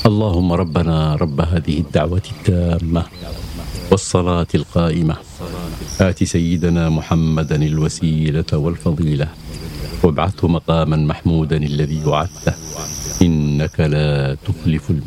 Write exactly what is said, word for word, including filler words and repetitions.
اللهم ربنا رب هذه الدعوة التامة والصلاة القائمة آت سيدنا محمدا الوسيلة والفضيلة وابعثه مقاما محمودا الذي وعدته إنك لا تخلف الميعاد.